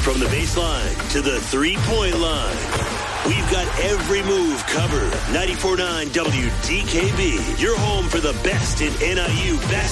From the baseline to the three-point line, we've got every move covered. 94.9 WDKB, your home for the best in NIU basketball.